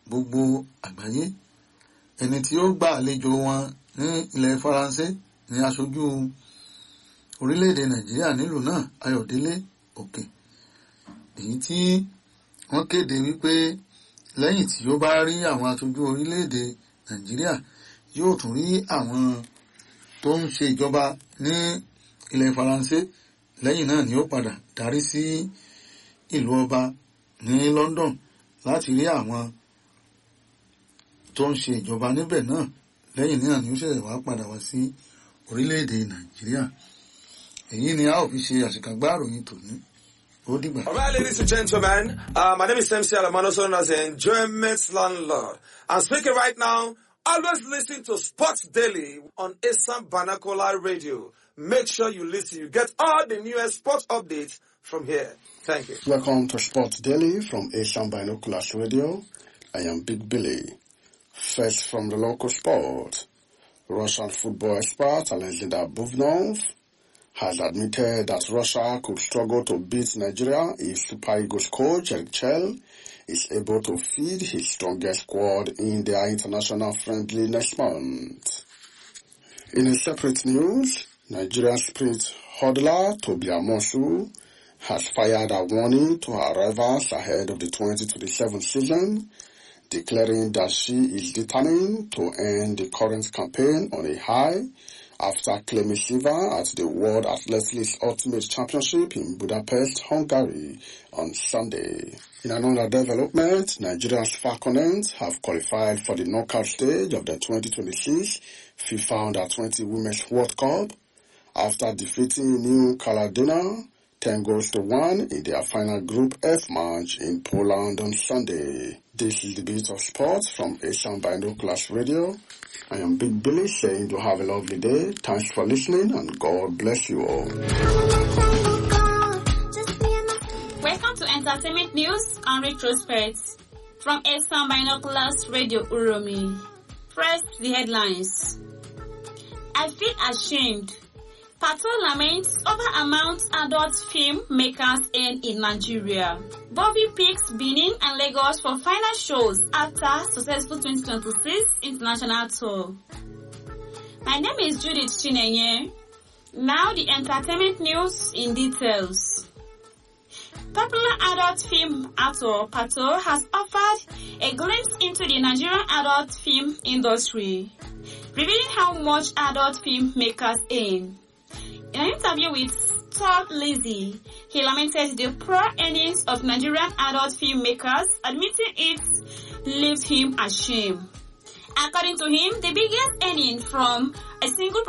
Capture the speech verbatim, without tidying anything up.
gbogbo àgbáyé. Ẹni tí ó gba àlejò wọn ní ilẹ̀ Faransé ní aṣojú orílẹ̀-èdè Nàìjíríà nílùú náà, Ayọ̀délé Òkè. Èyí tí wọ́n kéde wípé lẹ́yìn tí ó bá rí àwọn aṣojú orílẹ̀-èdè Nàìjíríà yóò tún rí àwọn tó ń ṣe ìjọba ní ilẹ̀ Faransé. Lẹ́yìn náà ni ó padà darí sí ìlú ọba ní London láti rí àwọn tó ń ṣe ìjọba níbẹ̀ náà. Lẹ́yìn náà ni ó ṣẹ̀ṣẹ̀ wá padà wá sí orílẹ̀-èdè Nàìjíríà. Èyí ni a ó fi ṣe àṣìkàgbá ìròyìn tòní. Ó dìgbà. All right, ladies and gentlemen, uh, my name is M C Alamano, known as the Enjoyment Landlord. I'm speaking right now. Always listen to Sports Daily on Asam Banakola Radio. Make sure you listen. You get all the newest sports updates from here. Thank you. Welcome to Sports Daily from Asian Binoculars Radio. I am Big Billy. First from the local sport. Russian football expert Alexander Buvnov has admitted that Russia could struggle to beat Nigeria if Super Eagles coach Eric Chell is able to feed his strongest squad in their international friendly next month. In a separate news, Nigerian sprint hurdler Tobi Amosu has fired a warning to her rivals ahead of the twenty twenty-seven season, declaring that she is determined to end the current campaign on a high after claiming silver at the World Athletics Ultimate Championship in Budapest, Hungary on Sunday. In another development, Nigeria's Falconets have qualified for the knockout stage of the twenty twenty-six FIFA Under twenty Women's World Cup after defeating New Caledonia ten goals to one in their final Group F match in Poland on Sunday. This is the Beat of Sports from Asian Binoculars Radio. I am Big Billy saying to have a lovely day. Thanks for listening and God bless you all. Welcome to Entertainment News and Retrospect from Asian Binoculars Radio Uromi. First, the headlines. I feel ashamed. Pato laments over amount adult film makers earn in Nigeria. Bobby picks Benin and Lagos for final shows after successful twenty twenty-six international tour. My name is Judith Chinenye. Now the entertainment news in details. Popular adult film actor Pato has offered a glimpse into the Nigerian adult film industry, revealing how much adult film makers earn. In an interview with Todd Lizzie, he lamented the poor earnings of Nigerian adult filmmakers, admitting it leaves him ashamed. According to him, the biggest earning from a single